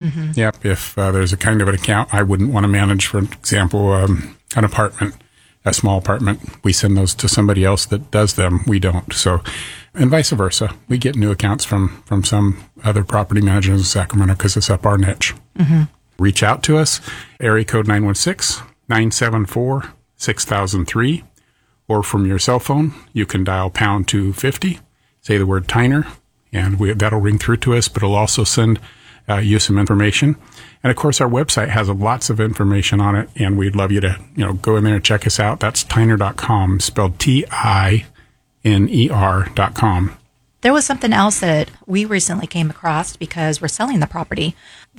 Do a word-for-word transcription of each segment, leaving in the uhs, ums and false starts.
Mm-hmm. Yep. If uh, there's a kind of an account I wouldn't want to manage, for example, um, an apartment, a small apartment, we send those to somebody else that does them. We don't. So, and vice versa. We get new accounts from, from some other property managers in Sacramento because it's up our niche. Mm-hmm. Reach out to us, area code nine one six, nine seven four, six thousand three, or from your cell phone, you can dial pound two fifty, say the word Tyner, and we, that'll ring through to us, but it'll also send uh, you some information. And of course, our website has lots of information on it, and we'd love you to, you know, go in there and check us out. That's Tyner dot com, spelled T I N E R dot com. There was something else that we recently came across because we're selling the property.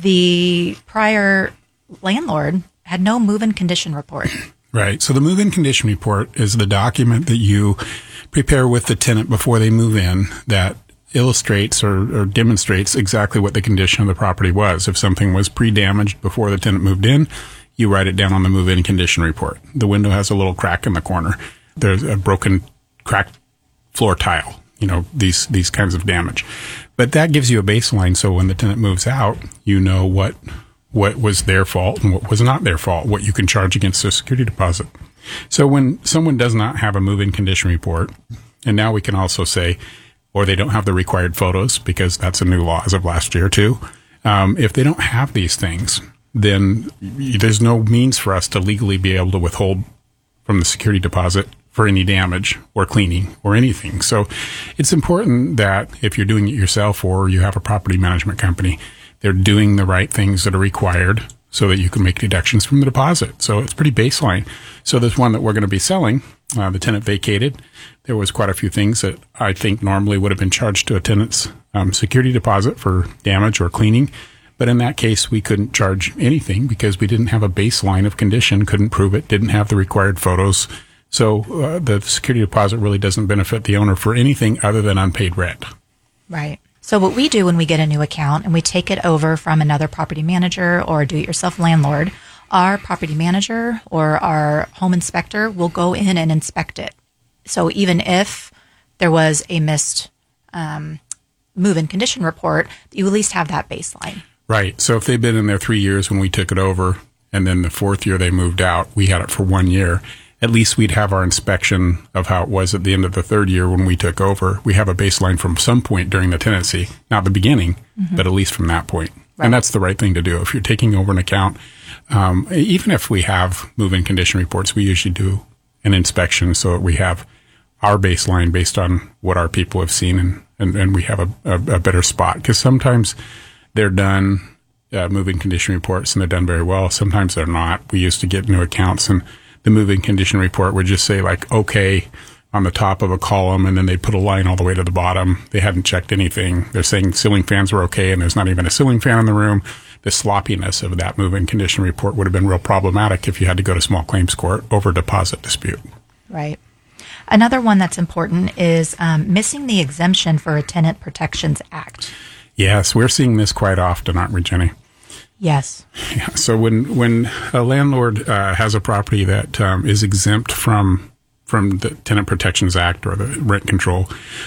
The prior landlord had no move-in condition report. Right. So the move-in condition report is the document that you prepare with the tenant before they move in that illustrates or, or demonstrates exactly what the condition of the property was. If something was pre-damaged before the tenant moved in, you write it down on the move-in condition report. The window has a little crack in the corner. There's a broken, cracked floor tile. You know, these, these kinds of damage. But that gives you a baseline, so when the tenant moves out, you know what, what was their fault and what was not their fault, what you can charge against their security deposit. So when someone does not have a move-in condition report, and now we can also say, or they don't have the required photos, because that's a new law as of last year too. Um, if they don't have these things, then there's no means for us to legally be able to withhold from the security deposit for any damage or cleaning or anything. So it's important that if you're doing it yourself or you have a property management company, they're doing the right things that are required so that you can make deductions from the deposit. So it's pretty baseline. So this one that we're going to be selling, uh, the tenant vacated. There was quite a few things that I think normally would have been charged to a tenant's um, security deposit for damage or cleaning. But in that case, we couldn't charge anything because we didn't have a baseline of condition, couldn't prove it, didn't have the required photos. So uh, the security deposit really doesn't benefit the owner for anything other than unpaid rent. Right. So what we do when we get a new account and we take it over from another property manager or do-it-yourself landlord, our property manager or our home inspector will go in and inspect it. So even if there was a missed um, move-in condition report, you at least have that baseline. Right. So if they've been in there three years when we took it over and then the fourth year they moved out, we had it for one year. At least we'd have our inspection of how it was at the end of the third year when we took over. We have a baseline from some point during the tenancy, not the beginning, mm-hmm. but at least from that point. Right. And that's the right thing to do. If you're taking over an account, um, even if we have move-in condition reports, we usually do an inspection so that we have our baseline based on what our people have seen, and, and, and we have a, a, a better spot. Because sometimes they're done, uh, move-in condition reports, and they're done very well. Sometimes they're not. We used to get new accounts, and the move-in condition report would just say, like, okay, on the top of a column, and then they put a line all the way to the bottom. They hadn't checked anything. They're saying ceiling fans were okay, and there's not even a ceiling fan in the room. The sloppiness of that move-in condition report would have been real problematic if you had to go to small claims court over a deposit dispute. Right. Another one that's important is um, missing the exemption for a Tenant Protections Act. Yes, we're seeing this quite often, aren't we, Jenny? Yes. Yeah, so when when a landlord uh, has a property that um, is exempt from from the Tenant Protections Act or the rent control,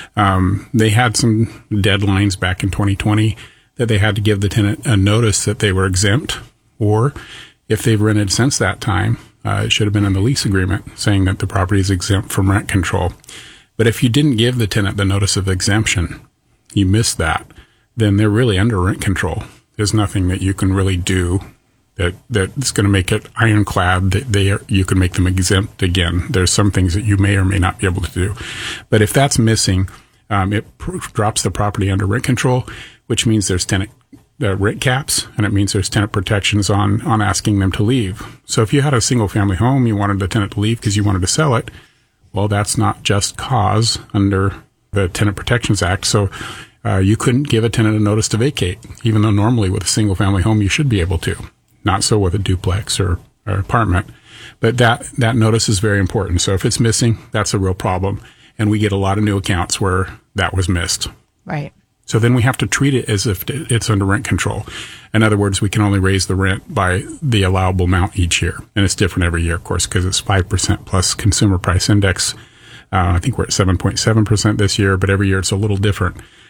um, they had some deadlines back in twenty twenty that they had to give the tenant a notice that they were exempt, or if they've rented since that time, uh, it should have been in the lease agreement saying that the property is exempt from rent control. But if you didn't give the tenant the notice of exemption, you missed that, then they're really under rent control. There's nothing that you can really do that that's going to make it ironclad that they are, you can make them exempt again. There's some things that you may or may not be able to do. But if that's missing, um, it pr- drops the property under rent control, which means there's tenant uh, rent caps, and it means there's tenant protections on, on asking them to leave. So if you had a single-family home, you wanted the tenant to leave because you wanted to sell it, well, that's not just cause under the Tenant Protections Act. So Uh, you couldn't give a tenant a notice to vacate, even though normally with a single-family home you should be able to. Not so with a duplex or, or apartment. But that, that notice is very important. So if it's missing, that's a real problem. And we get a lot of new accounts where that was missed. Right. So then we have to treat it as if it's under rent control. In other words, we can only raise the rent by the allowable amount each year. And it's different every year, of course, because it's five percent plus consumer price index. Uh, I think we're at seven point seven percent this year, but every year it's a little different.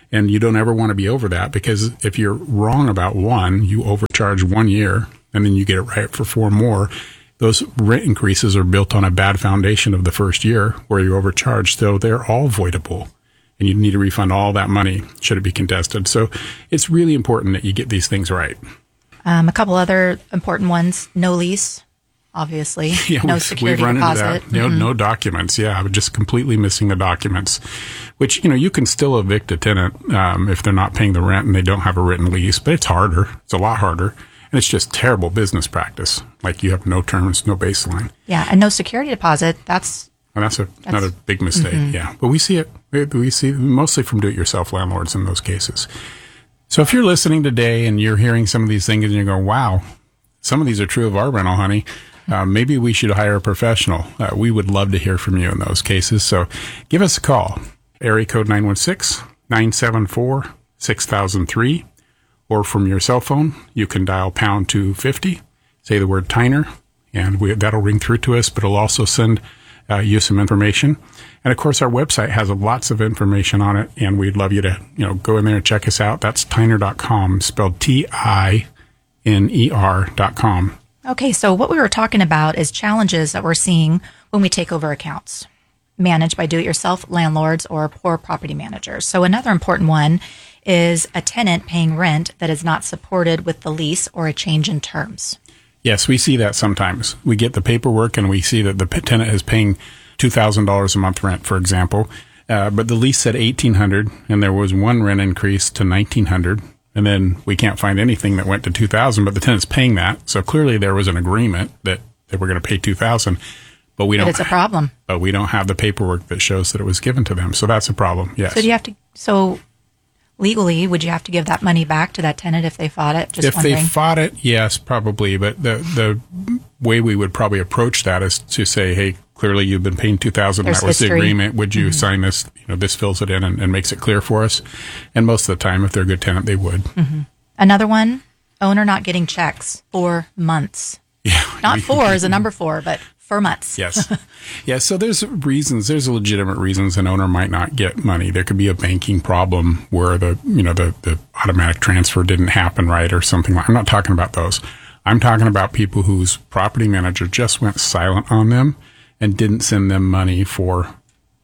And you don't ever want to be over that, because if you're wrong about one, you overcharge one year and then you get it right for four more. Those rent increases are built on a bad foundation of the first year where you're overcharged. So they're all voidable, and you need to refund all that money should it be contested. So it's really important that you get these things right. Um, a couple other important ones: no lease, obviously, yeah, no we've, security we've run deposit, into that. No, mm-hmm. no documents. Yeah, just completely missing the documents. Which, you know, you can still evict a tenant um, if they're not paying the rent and they don't have a written lease, but it's harder. It's a lot harder, and it's just terrible business practice. Like, you have no terms, no baseline. Yeah, and no security deposit. That's and that's, a, that's another big mistake. Mm-hmm. Yeah, but we see it. We, we see mostly from do-it-yourself landlords in those cases. So if you're listening today and you're hearing some of these things and you're going, "Wow, some of these are true of our rental, honey," uh, maybe we should hire a professional. Uh, we would love to hear from you in those cases. So give us a call. Area code nine one six, nine seven four, six thousand three, or from your cell phone, you can dial pound two fifty, say the word Tyner, and we, that'll ring through to us, but it'll also send uh, you some information. And of course, our website has lots of information on it, and we'd love you to, you know, go in there and check us out. That's Tyner dot com, spelled T I N E R dot com. Okay, so what we were talking about is challenges that we're seeing when we take over accounts managed by do-it-yourself landlords or poor property managers. So another important one is a tenant paying rent that is not supported with the lease or a change in terms. Yes, we see that sometimes. We get the paperwork and we see that the tenant is paying two thousand dollars a month rent, for example, uh, but the lease said eighteen hundred dollars, and there was one rent increase to nineteen hundred dollars, and then we can't find anything that went to two thousand dollars, but the tenant's paying that. So clearly there was an agreement that they were going to pay two thousand dollars. But we don't. But it's a problem. But we don't have the paperwork that shows that it was given to them. So that's a problem. Yes. So do you have to? So legally, would you have to give that money back to that tenant if they fought it? Just if wondering. they fought it, yes, probably. But the the way we would probably approach that is to say, hey, clearly you've been paying two thousand dollars. That was history. The agreement. Would you mm-hmm. sign this? You know, this fills it in and, and makes it clear for us. And most of the time, if they're a good tenant, they would. Mm-hmm. Another one: owner not getting checks for months. Yeah. Not four is a number four, but for months. Yes. Yeah. So there's reasons, there's legitimate reasons an owner might not get money. There could be a banking problem where the, you know, the, the automatic transfer didn't happen right or something like, I'm not talking about those. I'm talking about people whose property manager just went silent on them and didn't send them money for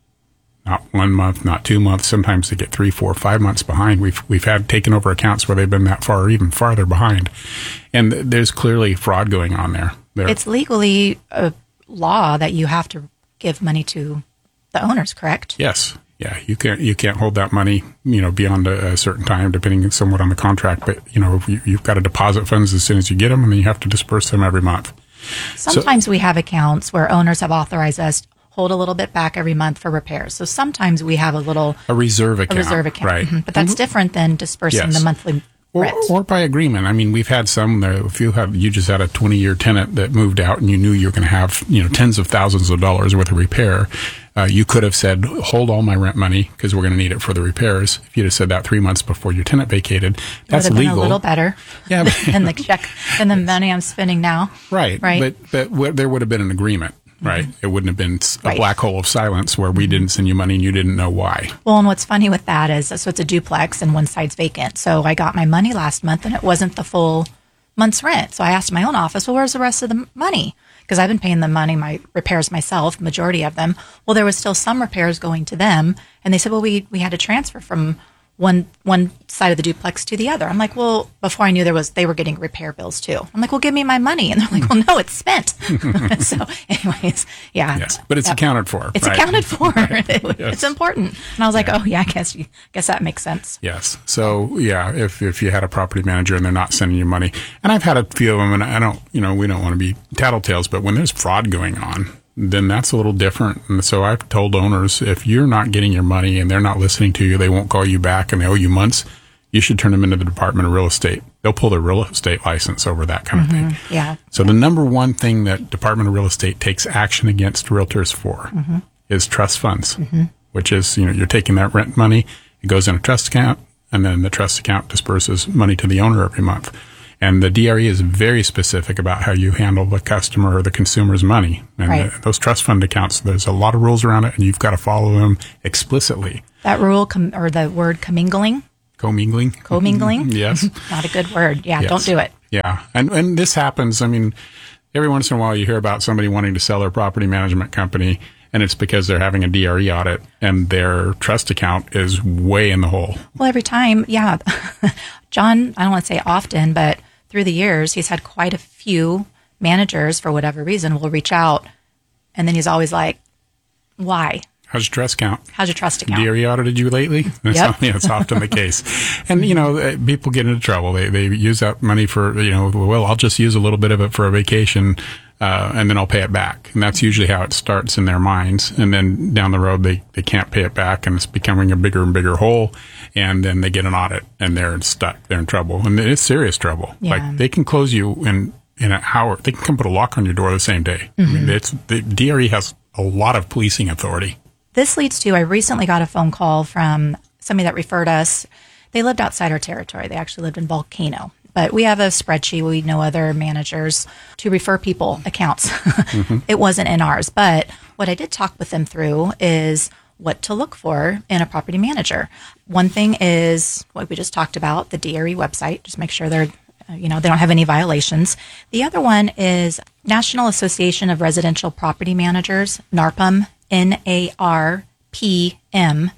not one month, not two months. Sometimes they get three, four, five months behind. We've we've had taken over accounts where they've been that far or even farther behind. And there's clearly fraud going on there. there. It's legally a law that you have to give money to the owners, correct? Yes. Yeah. You can't you can't hold that money, you know, beyond a, a certain time, depending somewhat on the contract. But, you know, you, you've got to deposit funds as soon as you get them, and then you have to disperse them every month. Sometimes so, we have accounts where owners have authorized us hold a little bit back every month for repairs. So sometimes we have a little a reserve account, a reserve account, right? Mm-hmm. But that's mm-hmm. different than dispersing yes. the monthly or, rent. Or by agreement. I mean, we've had some there. If you have, you just had a twenty-year tenant that moved out, and you knew you were going to have, you know, tens of thousands of dollars worth of repair. Uh, you could have said, "Hold all my rent money because we're going to need it for the repairs." If you'd have said that three months before your tenant vacated, that's it would have legal. Been a little better, yeah, than the check and the money I'm spending now. Right, right. But but w- there would have been an agreement. Right. Mm-hmm. It wouldn't have been a right. black hole of silence where we didn't send you money and you didn't know why. Well, and what's funny with that is, so it's a duplex and one side's vacant. So I got my money last month and it wasn't the full month's rent. So I asked my own office, well, where's the rest of the money? Because I've been paying the money, my repairs myself, majority of them. Well, there was still some repairs going to them. And they said, well, we, we had to transfer from one one side of the duplex to the other. I'm like, well, before I knew there was, they were getting repair bills too. I'm like, well, give me my money. And they're like, well, no, it's spent. So anyways, yeah. Yes, but it's that, accounted for. It's right? accounted for. Right. It, yes. It's important. And I was like, yeah. oh yeah, I guess you, guess that makes sense. Yes. So yeah, if, if you had a property manager and they're not sending you money, and I've had a few of them, and I don't, you know, we don't want to be tattletales, but when there's fraud going on, then that's a little different. And so I've told owners, if you're not getting your money and they're not listening to you, they won't call you back and they owe you months, you should turn them into the Department of Real Estate. They'll pull their real estate license over that kind mm-hmm. of thing. Yeah. So the number one thing that Department of Real Estate takes action against realtors for mm-hmm. is trust funds, mm-hmm. which is, you know, you're taking that rent money, it goes in a trust account, and then the trust account disperses money to the owner every month. And the D R E is very specific about how you handle the customer or the consumer's money. And right. the, those trust fund accounts, there's a lot of rules around it, and you've got to follow them explicitly. That rule, com- or the word commingling? Commingling. Commingling? Yes. Not a good word. Yeah, yes. Don't do it. Yeah. And, and this happens. I mean, every once in a while you hear about somebody wanting to sell their property management company, and it's because they're having a D R E audit and their trust account is way in the hole. Well, every time, yeah. John, I don't want to say often, but through the years, he's had quite a few managers, for whatever reason, will reach out. And then he's always like, why? How's your trust account? How's your trust account? D R E audited you lately? That's, Yep. yeah, it's often the case. And, you know, people get into trouble. They they use that money for, you know, well, I'll just use a little bit of it for a vacation, uh, and then I'll pay it back. And that's usually how it starts in their minds. And then down the road, they, they can't pay it back, and it's becoming a bigger and bigger hole. And then they get an audit, and they're stuck. They're in trouble. And it's serious trouble. Yeah. Like, they can close you in, in an hour. They can come put a lock on your door the same day. Mm-hmm. I mean, it's, the D R E has a lot of policing authority. This leads to, I recently got a phone call from somebody that referred us. They lived outside our territory. They actually lived in Volcano. But we have a spreadsheet. We know other managers to refer people accounts. Mm-hmm. It wasn't in ours. But what I did talk with them through is what to look for in a property manager. One thing is what we just talked about, the D R E website. Just make sure they're, you know, they don't have any violations. The other one is National Association of Residential Property Managers, NARPM, N A R P M,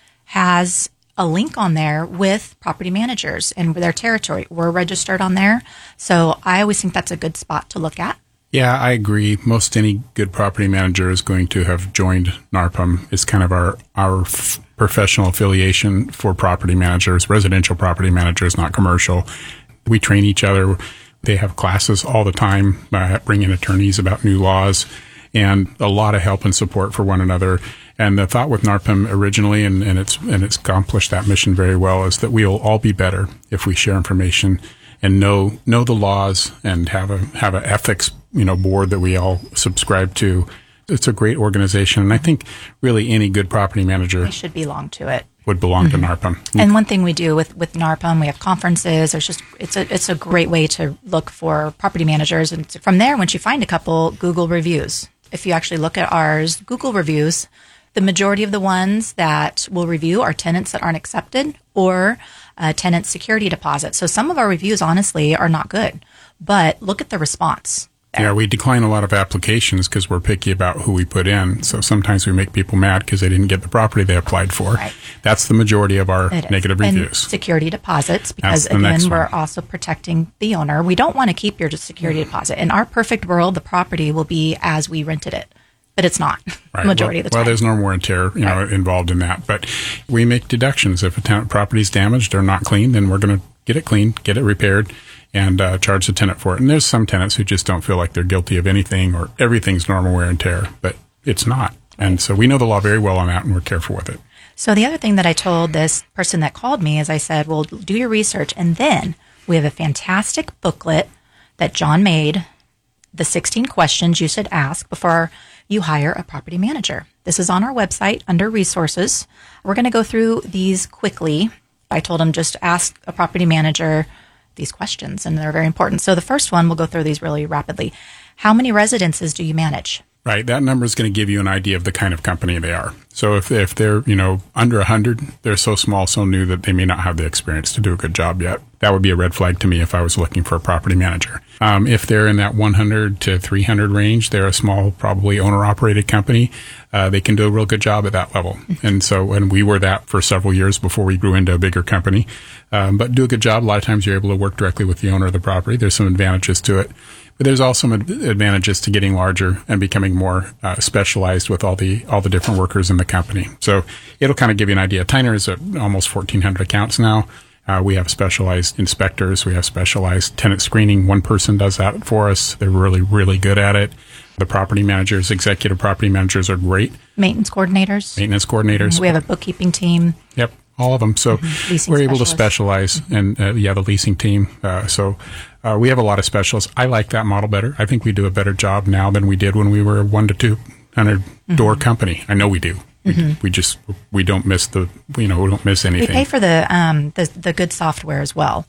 has a link on there with property managers and their territory. We're registered on there. So I always think that's a good spot to look at. Yeah, I agree. Most any good property manager is going to have joined NARPM. It's kind of our, our f- professional affiliation for property managers, residential property managers, not commercial. We train each other. They have classes all the time, uh, bring in attorneys about new laws, and a lot of help and support for one another. And the thought with NARPM originally, and, and it's and it's accomplished that mission very well, is that we'll all be better if we share information and know know the laws and have a have an ethics, you know, board that we all subscribe to. It's a great organization, and I think really any good property manager They should belong to it. would belong mm-hmm. to NARPM. And one thing we do with, with NARPM, we have conferences. There's just it's a it's a great way to look for property managers, and from there, once you find a couple, Google reviews. If you actually look at ours, Google reviews, the majority of the ones that will review are tenants that aren't accepted or uh, tenant security deposit. So some of our reviews, honestly, are not good. But look at the response. Yeah, we decline a lot of applications because we're picky about who we put in. So sometimes we make people mad because they didn't get the property they applied for. Right. That's the majority of our It negative is. reviews. And security deposits, because That's the next again, we're one. also protecting the owner. We don't want to keep your security deposit. In our perfect world, the property will be as we rented it. But it's not Right. majority well, of the time. Well, there's no wear and tear, you know, Right. involved in that. But we make deductions. If a tenant property is damaged or not clean, then we're going to get it cleaned, get it repaired, and uh, charge the tenant for it. And there's some tenants who just don't feel like they're guilty of anything or everything's normal wear and tear, but it's not. Right. And so we know the law very well on that, and we're careful with it. So the other thing that I told this person that called me is I said, well, do your research. And then we have a fantastic booklet that John made, the sixteen questions you should ask before you hire a property manager. This is on our website under resources. We're going to go through these quickly. I told him just ask a property manager these questions, and they're very important. So the first one, we'll go through these really rapidly. How many residences do you manage? Right. That number is going to give you an idea of the kind of company they are. So if, if they're, you know, under one hundred, they're so small, so new that they may not have the experience to do a good job yet. That would be a red flag to me if I was looking for a property manager. Um, if they're in that one hundred to three hundred range, they're a small, probably owner-operated company. Uh, they can do a real good job at that level. And so, and we were that for several years before we grew into a bigger company. Um, but do a good job. A lot of times you're able to work directly with the owner of the property. There's some advantages to it. But there's also some advantages to getting larger and becoming more uh, specialized with all the all the different workers in the company. So it'll kind of give you an idea. Tyner is at almost fourteen hundred accounts now. Uh, we have specialized inspectors. We have specialized tenant screening. One person does that for us. They're really, really good at it. The property managers, executive property managers are great. Maintenance coordinators. Maintenance coordinators. We have a bookkeeping team. Yep. All of them. So mm-hmm. we're able to specialize, and uh, yeah, the leasing team. Uh, so uh, we have a lot of specialists. I like that model better. I think we do a better job now than we did when we were a one to two hundred mm-hmm. door company. I know we do. We, mm-hmm. we just we don't miss the you know we don't miss anything. We pay for the um the the good software as well.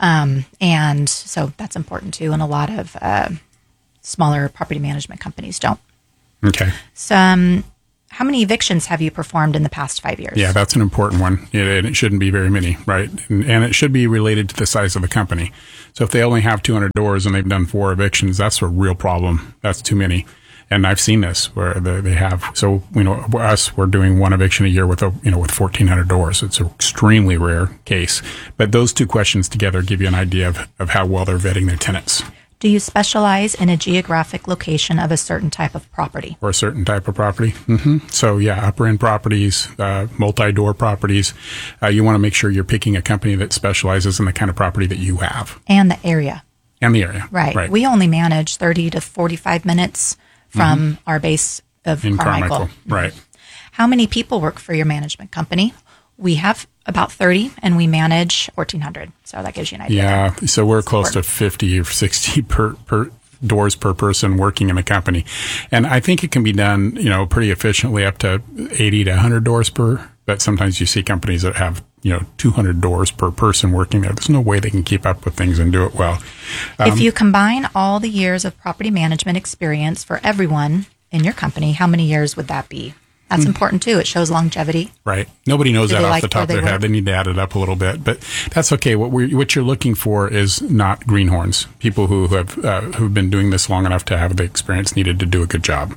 Um, and so that's important too. And a lot of uh, smaller property management companies don't. Okay. So, um, how many evictions have you performed in the past five years? Yeah, that's an important one. It, it shouldn't be very many, right? And, and it should be related to the size of the company. So if they only have two hundred doors and they've done four evictions, that's a real problem. That's too many. And I've seen this where they, they have. So, you know, us, we're doing one eviction a year with, a, you know, with fourteen hundred doors. It's an extremely rare case. But those two questions together give you an idea of, of how well they're vetting their tenants. Do you specialize in a geographic location of a certain type of property? Or a certain type of property. Mm-hmm. So, yeah, upper-end properties, uh, multi-door properties. Uh, you want to make sure you're picking a company that specializes in the kind of property that you have. And the area. And the area. Right. right. We only manage thirty to forty-five minutes from mm-hmm. our base of in Carmichael. Carmichael. Right. How many people work for your management company? We have about thirty, and we manage fourteen hundred. So that gives you an idea. Yeah. So we're close to fifty or sixty per, per doors per person working in the company. And I think it can be done, you know, pretty efficiently up to eighty to one hundred doors per. But sometimes you see companies that have, you know, two hundred doors per person working there. There's no way they can keep up with things and do it well. Um, if you combine all the years of property management experience for everyone in your company, how many years would that be? That's important too. It shows longevity. Right. Nobody knows Do that they off like the top of where their they head. work? They need to add it up a little bit, but that's okay. What we what you're looking for is not greenhorns. People who have uh, who've been doing this long enough to have the experience needed to do a good job.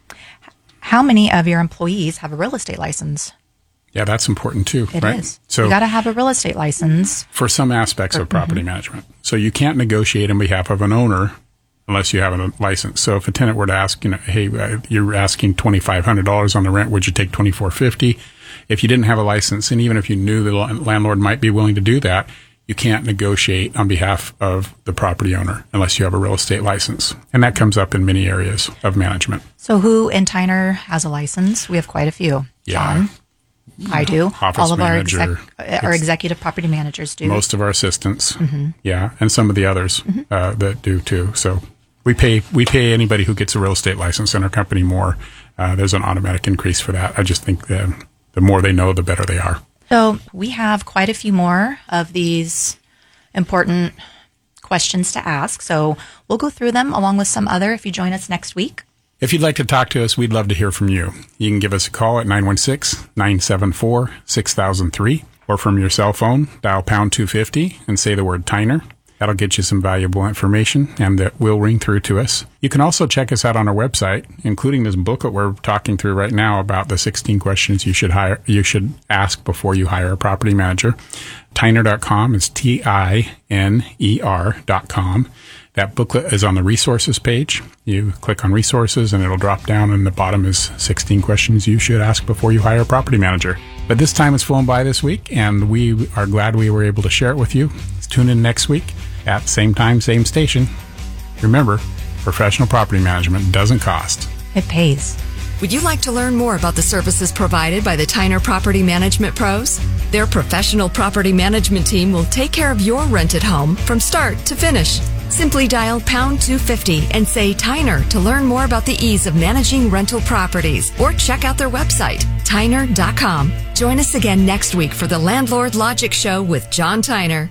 How many of your employees have a real estate license? Yeah, that's important too. It right? is. So you got to have a real estate license for some aspects of property mm-hmm. management. So you can't negotiate on behalf of an owner unless you have a license. So if a tenant were to ask, you know, hey, uh, you're asking twenty-five hundred dollars on the rent, would you take twenty-four fifty? If you didn't have a license, and even if you knew the landlord might be willing to do that, you can't negotiate on behalf of the property owner unless you have a real estate license. And that comes up in many areas of management. So who in Tyner has a license? We have quite a few. Yeah. John? I do. Office All of manager, our, exec- our executive property managers do. Most of our assistants, mm-hmm. yeah, and some of the others mm-hmm. uh, that do too. So we pay we pay anybody who gets a real estate license in our company more. Uh, there's an automatic increase for that. I just think the the more they know, the better they are. So we have quite a few more of these important questions to ask. So we'll go through them along with some other if you join us next week. If you'd like to talk to us, we'd love to hear from you. You can give us a call at nine one six, nine seven four, six thousand three, or from your cell phone, dial pound two fifty and say the word Tyner. That'll get you some valuable information, and that will ring through to us. You can also check us out on our website, including this booklet we're talking through right now about the sixteen questions you should hire, you should ask before you hire a property manager. Tyner dot com is T I N E R dot com. That booklet is on the resources page. You click on resources and it'll drop down, and the bottom is sixteen questions you should ask before you hire a property manager. But this time has flown by this week, and we are glad we were able to share it with you. Tune in next week at same time, same station. Remember, professional property management doesn't cost. It pays. Would you like to learn more about the services provided by the Tyner Property Management Pros? Their professional property management team will take care of your rented home from start to finish. Simply dial pound two fifty and say Tyner to learn more about the ease of managing rental properties, or check out their website, Tyner dot com. Join us again next week for the Landlord Logic Show with John Tyner.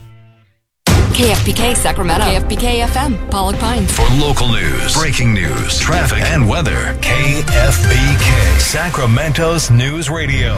K F B K Sacramento, K F B K F M, Pollock Pines. For local news, breaking news, traffic, and weather, K F B K, Sacramento's News Radio.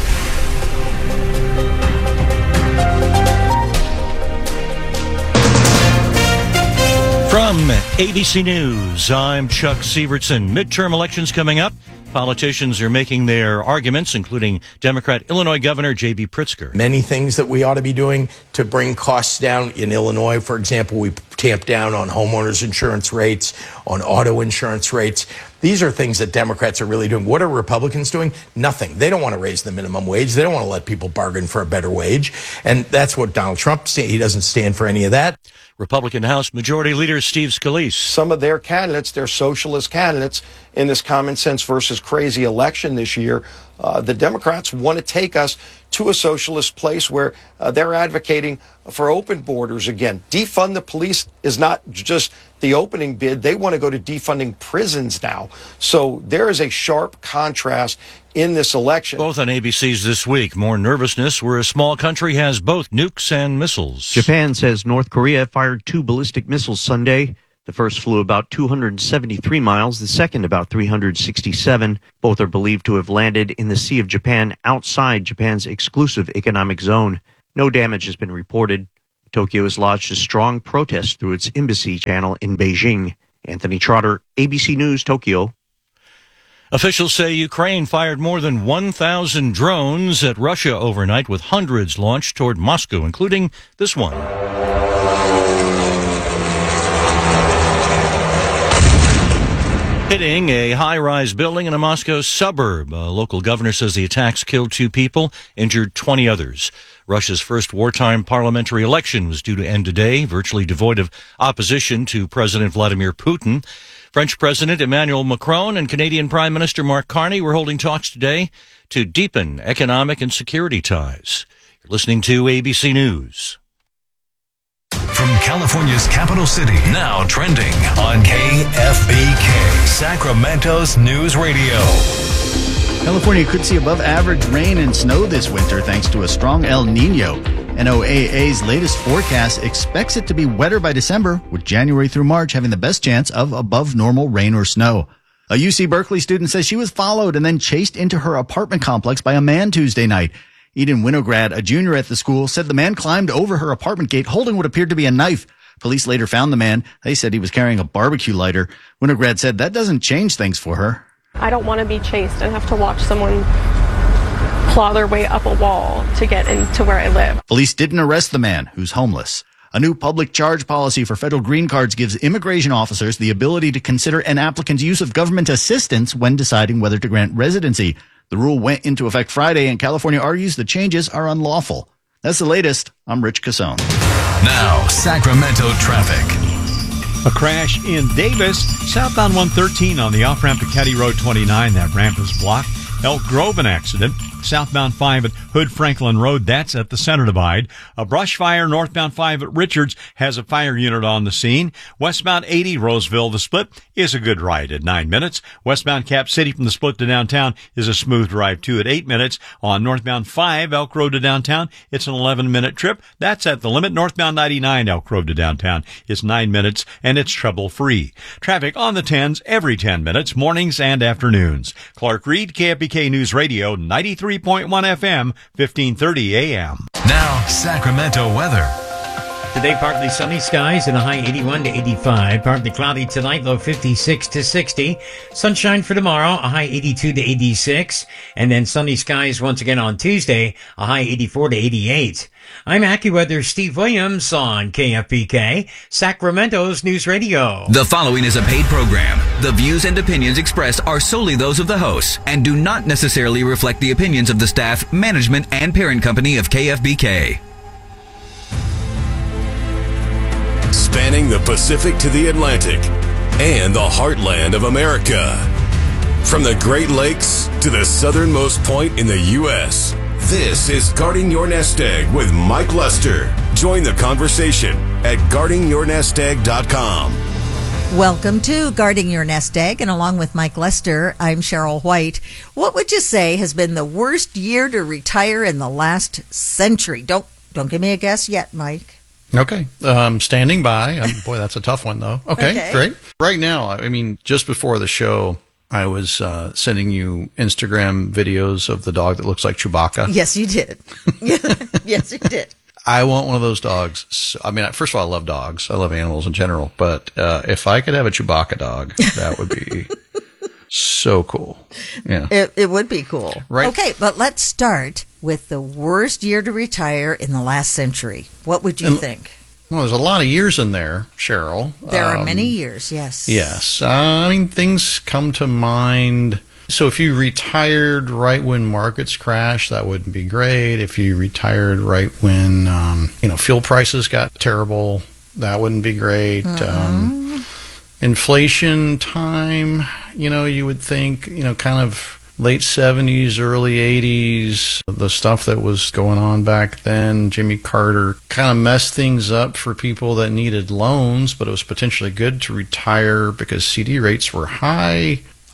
From A B C News, I'm Chuck Sievertson. Midterm elections coming up. Politicians are making their arguments, including Democrat Illinois Governor J B Pritzker. Many things that we ought to be doing to bring costs down. In Illinois, for example, we tamped down on homeowners insurance rates, on auto insurance rates. These are things that Democrats are really doing. What are Republicans doing? Nothing. They don't want to raise the minimum wage. They don't want to let people bargain for a better wage. And that's what Donald Trump, he doesn't stand for any of that. Republican House Majority Leader Steve Scalise. Some of their candidates, their socialist candidates, in this common sense versus crazy election this year, uh, the Democrats want to take us to a socialist place where uh, they're advocating for open borders again. Defund the police is not just the opening bid. They want to go to defunding prisons now. So there is a sharp contrast in this election. Both on A B C's This Week. More nervousness where a small country has both nukes and missiles. Japan says North Korea fired two ballistic missiles Sunday. The first flew about two hundred seventy-three miles, the second about three hundred sixty-seven. Both are believed to have landed in the Sea of Japan outside Japan's exclusive economic zone. No damage has been reported. Tokyo has lodged a strong protest through its embassy channel in Beijing. Anthony Trotter, A B C News, Tokyo. Officials say Ukraine fired more than one thousand drones at Russia overnight, with hundreds launched toward Moscow, including this one. Hitting a high-rise building in a Moscow suburb. A local governor says the attacks killed two people, injured twenty others. Russia's first wartime parliamentary election was due to end today, virtually devoid of opposition to President Vladimir Putin. French President Emmanuel Macron and Canadian Prime Minister Mark Carney were holding talks today to deepen economic and security ties. You're listening to A B C News. From California's capital city, now trending on K F B K, Sacramento's News Radio. California could see above average rain and snow this winter thanks to a strong El Nino. N O A A's latest forecast expects it to be wetter by December, with January through March having the best chance of above normal rain or snow. A U C Berkeley student says she was followed and then chased into her apartment complex by a man Tuesday night. Eden Winograd, a junior at the school, said the man climbed over her apartment gate holding what appeared to be a knife. Police later found the man. They said he was carrying a barbecue lighter. Winograd said that doesn't change things for her. I don't want to be chased and have to watch someone claw their way up a wall to get into where I live. Police didn't arrest the man, who's homeless. A new public charge policy for federal green cards gives immigration officers the ability to consider an applicant's use of government assistance when deciding whether to grant residency. The rule went into effect Friday, and California argues the changes are unlawful. That's the latest. I'm Rich Cassone. Now, Sacramento traffic. A crash in Davis, southbound one thirteen on the off-ramp to Caddy Road twenty-nine. That ramp is blocked. Elk Grove, an accident. Southbound five at Hood Franklin Road, that's at the center divide. A brush fire northbound five at Richards has a fire unit on the scene. Westbound eighty, Roseville, the split is a good ride at nine minutes. Westbound Cap City from the split to downtown is a smooth drive too at eight minutes. On northbound five, Elk Road to downtown, it's an eleven minute trip. That's at the limit. Northbound ninety-nine, Elk Road to downtown is nine minutes and it's trouble free. Traffic on the tens every ten minutes, mornings and afternoons. Clark Reed, K F B K News Radio, ninety-three point one F M, fifteen thirty A M. Now, Sacramento weather. Today, partly sunny skies and a high eighty-one to eighty-five. Partly cloudy tonight, low fifty-six to sixty. Sunshine for tomorrow, a high eighty-two to eighty-six. And then sunny skies once again on Tuesday, a high eighty-four to eighty-eight. I'm AccuWeather Steve Williams on K F B K, Sacramento's News Radio. The following is a paid program. The views and opinions expressed are solely those of the hosts and do not necessarily reflect the opinions of the staff, management, and parent company of K F B K. Spanning the Pacific to the Atlantic and the heartland of America. From the Great Lakes to the southernmost point in the U S, this is Guarding Your Nest Egg with Mike Lester. Join the conversation at guarding your nest egg dot com. Welcome to Guarding Your Nest Egg, and along with Mike Lester, I'm Cheryl White. What would you say has been the worst year to retire in the last century? Don't don't give me a guess yet, Mike. Okay. Um, standing by. Um, boy, that's a tough one, though. Okay, okay, great. Right now, I mean, just before the show, I was uh, sending you Instagram videos of the dog that looks like Chewbacca. Yes, you did. Yes, you did. I want one of those dogs. So, I mean, first of all, I love dogs. I love animals in general. But uh, if I could have a Chewbacca dog, that would be so cool. Yeah, it, it would be cool. Right. Okay, but let's start with the worst year to retire in the last century. What would you and, think? Well, there's a lot of years in there, Cheryl. There um, are many years, yes. Yes. Uh, I mean, things come to mind. So if you retired right when markets crashed, that wouldn't be great. If you retired right when, um, you know, fuel prices got terrible, that wouldn't be great. Mm-hmm. Um, inflation time, you know, you would think, you know, kind of late seventies, early eighties, the stuff that was going on back then, Jimmy Carter kind of messed things up for people that needed loans, but it was potentially good to retire because C D rates were high.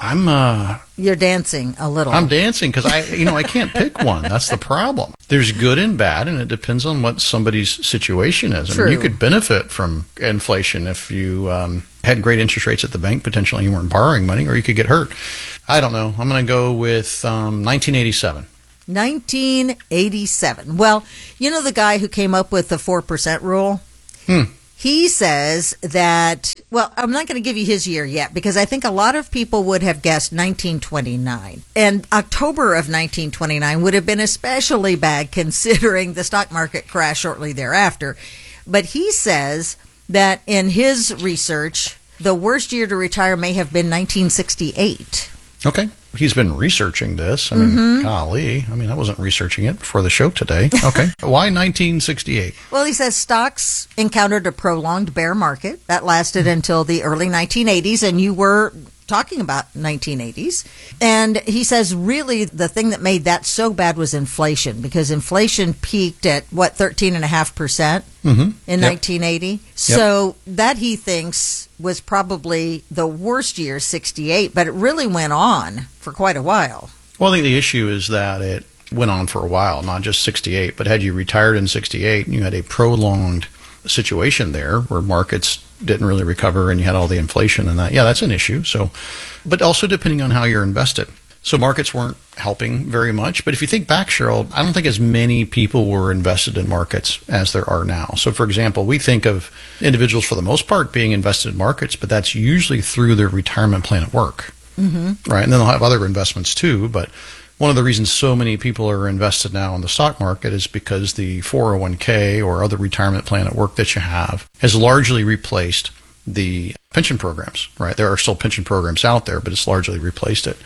I'm uh You're dancing a little. I'm dancing because I, you know, I can't pick one. That's the problem. There's good and bad, and it depends on what somebody's situation is. I True. mean, you could benefit from inflation if you um, had great interest rates at the bank, potentially you weren't borrowing money, or you could get hurt. I don't know. I'm going to go with um, nineteen eighty-seven. nineteen eighty-seven. Well, you know the guy who came up with the four percent rule? Hmm. He says that, well, I'm not going to give you his year yet because I think a lot of people would have guessed nineteen twenty-nine. And October of nineteen twenty-nine would have been especially bad considering the stock market crash shortly thereafter. But he says that in his research, the worst year to retire may have been nineteen sixty-eight. Okay. He's been researching this. I mean, Mhm. golly. I mean, I wasn't researching it before the show today. Okay. Why nineteen sixty-eight? Well, he says stocks encountered a prolonged bear market that lasted until the early nineteen eighties, and you were talking about nineteen eighties. And he says really the thing that made that so bad was inflation, because inflation peaked at, what, thirteen point five percent Mm-hmm. in Yep. nineteen eighty. So that, he thinks, was probably the worst year, sixty-eight, but it really went on for quite a while. Well, I think the issue is that it went on for a while, not just sixty-eight, but had you retired in sixty-eight and you had a prolonged situation there where markets didn't really recover and you had all the inflation and that, yeah, that's an issue. So, but also depending on how you're invested. So markets weren't helping very much. But if you think back, Cheryl, I don't think as many people were invested in markets as there are now. So, for example, we think of individuals for the most part being invested in markets, but that's usually through their retirement plan at work. Mm-hmm. Right, and then they'll have other investments too, but one of the reasons so many people are invested now in the stock market is because the four oh one k or other retirement plan at work that you have has largely replaced the pension programs, right? There are still pension programs out there, but it's largely replaced it.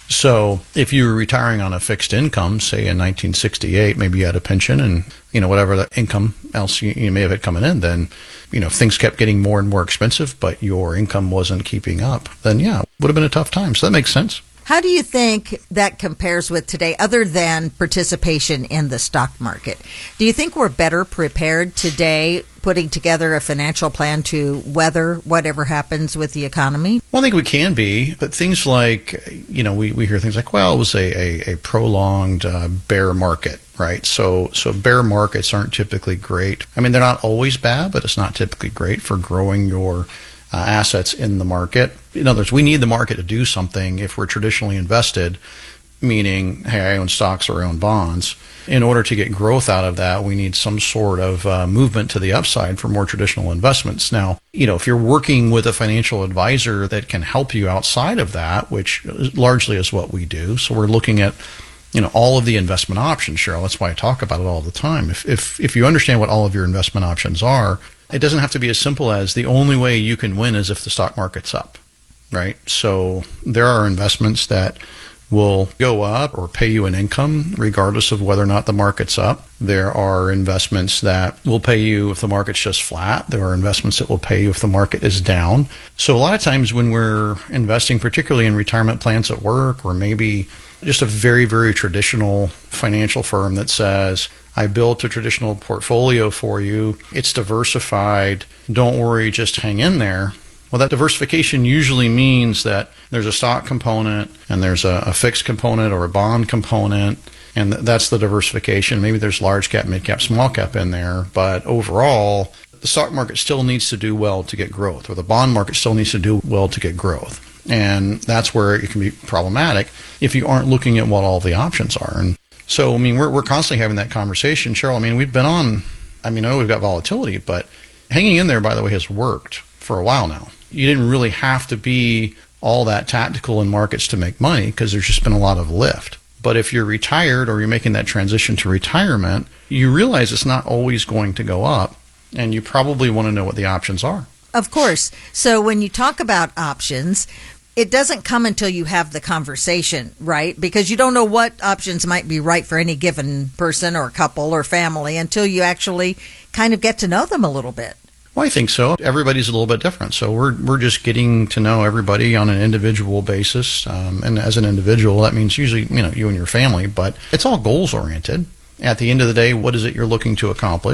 So if you were retiring on a fixed income, say in nineteen sixty-eight, maybe you had a pension and, you know, whatever the income else you, you may have had coming in, then, you know, if things kept getting more and more expensive, but your income wasn't keeping up, then yeah, it would have been a tough time. So that makes sense. How do you think that compares with today, other than participation in the stock market? Do you think we're better prepared today putting together a financial plan to weather whatever happens with the economy? Well, I think we can be, but things like, you know, we, we hear things like, well, it was a, a, a prolonged uh, bear market, right? So, so bear markets aren't typically great. I mean, they're not always bad, but it's not typically great for growing your Uh, assets in the market. In other words, we need the market to do something if we're traditionally invested, meaning, hey, I own stocks or I own bonds. In order to get growth out of that, we need some sort of uh, movement to the upside for more traditional investments. Now, you know, if you're working with a financial advisor that can help you outside of that, which largely is what we do, so we're looking at, you know, all of the investment options, Cheryl. That's why I talk about it all the time. If if if you understand what all of your investment options are, it doesn't have to be as simple as the only way you can win is if the stock market's up, right? So there are investments that will go up or pay you an income regardless of whether or not the market's up. There are investments that will pay you if the market's just flat. There are investments that will pay you if the market is down. So a lot of times when we're investing, particularly in retirement plans at work, or maybe just a very, very traditional financial firm that says, I built a traditional portfolio for you, it's diversified, don't worry, just hang in there. Well, that diversification usually means that there's a stock component and there's a, a fixed component or a bond component, and th- that's the diversification. Maybe there's large cap, mid cap, small cap in there, but overall, the stock market still needs to do well to get growth, or the bond market still needs to do well to get growth. And that's where it can be problematic if you aren't looking at what all the options are. And so, I mean, we're we're constantly having that conversation. Cheryl, I mean, we've been on, I mean, I know we've got volatility, but hanging in there, by the way, has worked for a while now. You didn't really have to be all that tactical in markets to make money because there's just been a lot of lift. But if you're retired or you're making that transition to retirement, you realize it's not always going to go up, and you probably want to know what the options are. Of course. So when you talk about options, it doesn't come until you have the conversation, right? Because you don't know what options might be right for any given person or couple or family until you actually kind of get to know them a little bit. Well, I think so. Everybody's a little bit different. So we're we're just getting to know everybody on an individual basis. Um, and as an individual, that means usually, you know, you and your family, but it's all goals oriented. At the end of the day, what is it you're looking to accomplish?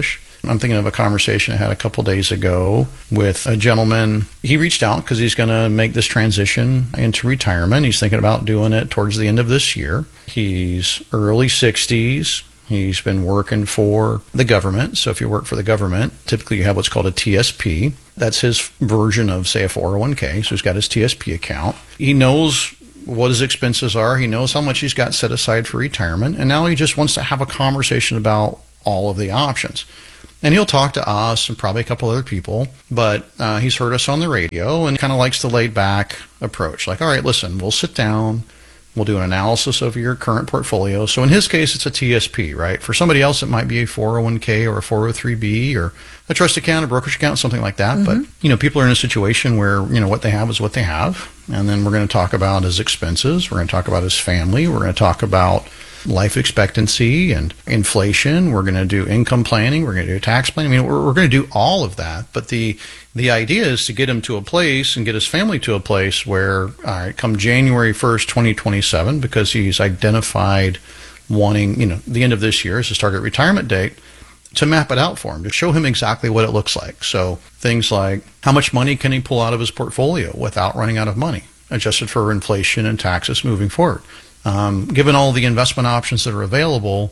I'm thinking of a conversation I had a couple days ago with a gentleman. He reached out because he's going to make this transition into retirement. He's thinking about doing it towards the end of this year. He's early sixties. He's been working for the government. So if you work for the government, typically you have what's called a T S P. That's his version of, say, a four oh one k. So he's got his T S P account. He knows what his expenses are. He knows how much he's got set aside for retirement. And now he just wants to have a conversation about all of the options. And he'll talk to us and probably a couple other people, but uh, he's heard us on the radio and kind of likes the laid back approach. Like, all right, listen, we'll sit down. We'll do an analysis of your current portfolio. So in his case, it's a T S P, right? For somebody else, it might be a four oh one k or a four oh three b or a trust account, a brokerage account, something like that. Mm-hmm. But, you know, people are in a situation where, you know, what they have is what they have. And then we're going to talk about his expenses. We're going to talk about his family. We're going to talk about life expectancy and inflation. We're going to do income planning. We're going to do tax planning. I mean, we're, we're going to do all of that. But the the idea is to get him to a place and get his family to a place where, all right, come January first, twenty twenty-seven, because he's identified wanting, you know, the end of this year is his target retirement date, to map it out for him, to show him exactly what it looks like. So things like how much money can he pull out of his portfolio without running out of money, adjusted for inflation and taxes moving forward. Um, given all the investment options that are available,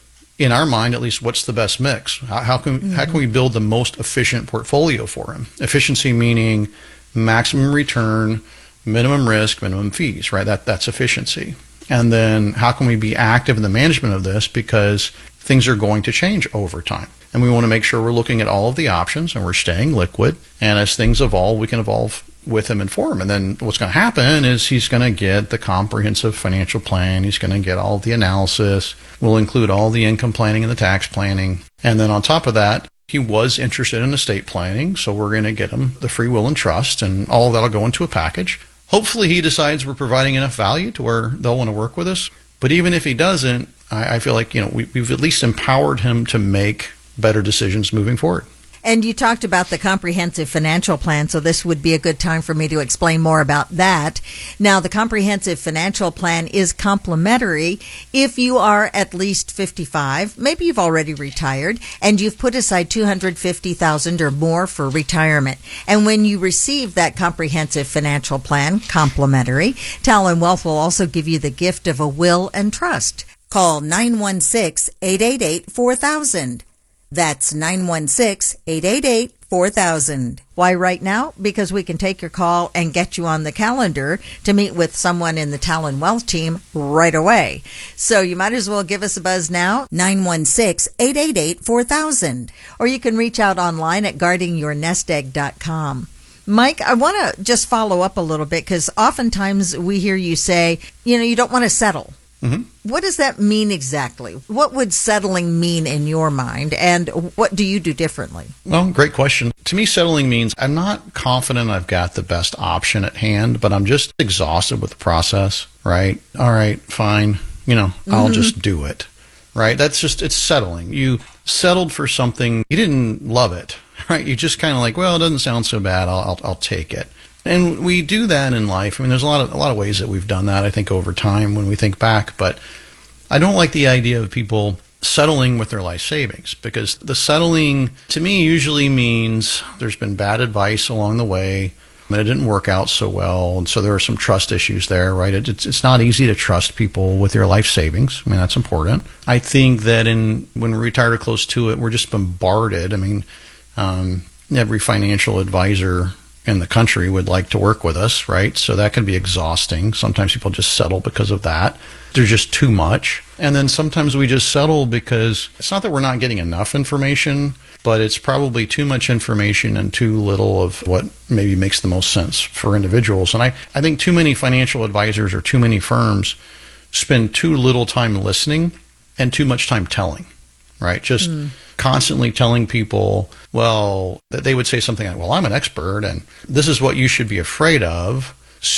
in our mind, at least, what's the best mix? How, how can mm-hmm. how can we build the most efficient portfolio for him? Efficiency meaning maximum return, minimum risk, minimum fees, right? That that's efficiency. And then how can we be active in the management of this, because things are going to change over time. And we want to make sure we're looking at all of the options and we're staying liquid. And as things evolve, we can evolve with him and for him. And then what's going to happen is he's going to get the comprehensive financial plan. He's going to get all the analysis. We'll include all the income planning and the tax planning. And then on top of that, he was interested in estate planning. So we're going to get him the free will and trust, and all of that will go into a package. Hopefully he decides we're providing enough value to where they'll want to work with us. But even if he doesn't, I, I feel like, you know, we, we've at least empowered him to make better decisions moving forward. And you talked about the comprehensive financial plan, so this would be a good time for me to explain more about that. Now, the comprehensive financial plan is complimentary if you are at least fifty-five, maybe you've already retired, and you've put aside two hundred fifty thousand dollars or more for retirement. And when you receive that comprehensive financial plan, complimentary, Talon Wealth will also give you the gift of a will and trust. Call nine one six, eight eight eight, four thousand. That's nine one six, eight eight eight, four thousand. Why right now? Because we can take your call and get you on the calendar to meet with someone in the Talon Wealth team right away. So you might as well give us a buzz now, nine one six, eight eight eight, four thousand. Or you can reach out online at guarding your nest egg dot com. Mike, I want to just follow up a little bit, because oftentimes we hear you say, you know, you don't want to settle. Mm-hmm. What does that mean exactly? What would settling mean in your mind, and what do you do differently? Well, great question. To me, settling means I'm not confident I've got the best option at hand, but I'm just exhausted with the process, right? All right, fine. You know, mm-hmm. I'll just do it, right? That's just, it's settling. You settled for something, you didn't love it, right? You just kind of like, well, it doesn't sound so bad. I'll, I'll, I'll take it. And we do that in life. I mean, there's a lot of a lot of ways that we've done that, I think, over time when we think back. But I don't like the idea of people settling with their life savings, because the settling, to me, usually means there's been bad advice along the way, and it didn't work out so well, and so there are some trust issues there, right? It, it's it's not easy to trust people with your life savings. I mean, that's important. I think that in when we retire close to it, we're just bombarded. I mean, um, every financial advisor in the country would like to work with us, right? So that can be exhausting. Sometimes people just settle because of that. There's just too much. And then sometimes we just settle because it's not that we're not getting enough information, but it's probably too much information and too little of what maybe makes the most sense for individuals. And I, I think too many financial advisors or too many firms spend too little time listening and too much time telling, right? Just mm. constantly telling people, well, they would say something like, well, I'm an expert and this is what you should be afraid of.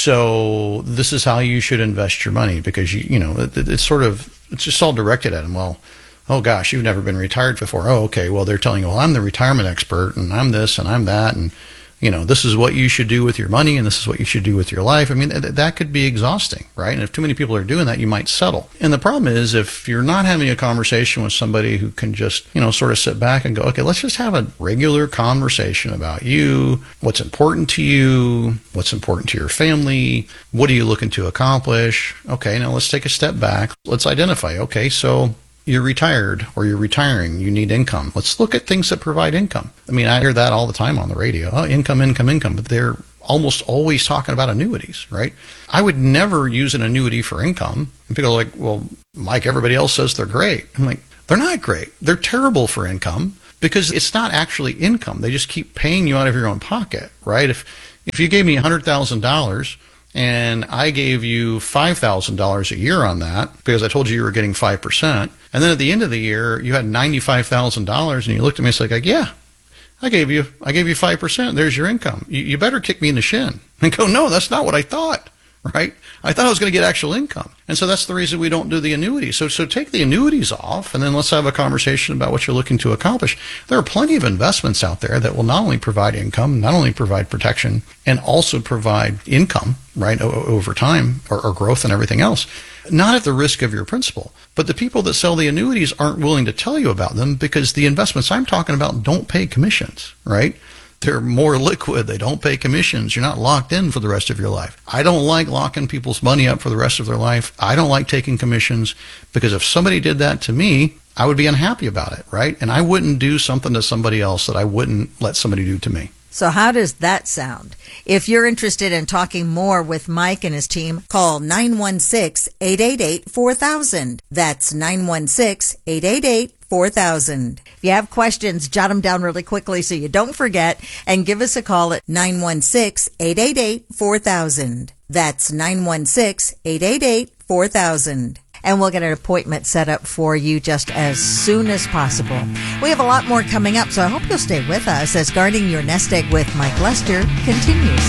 So this is how you should invest your money, because, you you know, it, it's sort of, it's just all directed at them. Well, oh gosh, you've never been retired before. Oh, okay. Well, they're telling you, well, I'm the retirement expert and I'm this and I'm that. And you know, this is what you should do with your money and this is what you should do with your life. I mean, th- that could be exhausting, right? And if too many people are doing that, you might settle. And the problem is if you're not having a conversation with somebody who can just, you know, sort of sit back and go, okay, let's just have a regular conversation about you, what's important to you, what's important to your family, what are you looking to accomplish? Okay, now let's take a step back. Let's identify, okay, so you're retired or you're retiring, you need income. Let's look at things that provide income. I mean, I hear that all the time on the radio. Oh, income, income, income. But they're almost always talking about annuities, right? I would never use an annuity for income. And people are like, well, Mike, everybody else says they're great. I'm like, they're not great. They're terrible for income because it's not actually income. They just keep paying you out of your own pocket, right? If if you gave me one hundred thousand dollars and I gave you five thousand dollars a year on that because I told you you were getting five percent. And then at the end of the year, you had ninety-five thousand dollars and you looked at me and said, like, yeah, I gave you I gave you five percent. There's your income. You, you better kick me in the shin. And go, no, that's not what I thought, right? I thought I was going to get actual income. And so that's the reason we don't do the annuities. So so take the annuities off, and then let's have a conversation about what you're looking to accomplish. There are plenty of investments out there that will not only provide income, not only provide protection, and also provide income, right, o- over time, or, or growth and everything else, not at the risk of your principal. But the people that sell the annuities aren't willing to tell you about them because the investments I'm talking about don't pay commissions, right? They're more liquid. They don't pay commissions. You're not locked in for the rest of your life. I don't like locking people's money up for the rest of their life. I don't like taking commissions because if somebody did that to me, I would be unhappy about it, right? And I wouldn't do something to somebody else that I wouldn't let somebody do to me. So how does that sound? If you're interested in talking more with Mike and his team, call nine one six, eight eight eight, four thousand. That's nine one six, eight eight eight, four thousand. If you have questions, jot them down really quickly so you don't forget, and give us a call at nine one six, eight eight eight, four thousand. That's nine one six, eight eight eight, four thousand. And we'll get an appointment set up for you just as soon as possible. We have a lot more coming up, so I hope you'll stay with us as Guarding Your Nest Egg with Mike Lester continues.